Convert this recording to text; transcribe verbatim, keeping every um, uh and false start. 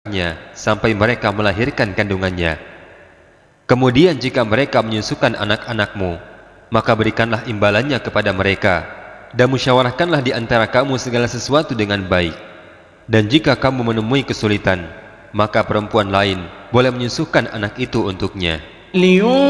sampai mereka melahirkan kandungannya. Kemudian jika mereka menyusukan anak-anakmu, maka berikanlah imbalannya kepada mereka, dan musyawarahkanlah di antara kamu segala sesuatu dengan baik. Dan jika kamu menemui kesulitan, maka perempuan lain boleh menyusukan anak itu untuknya.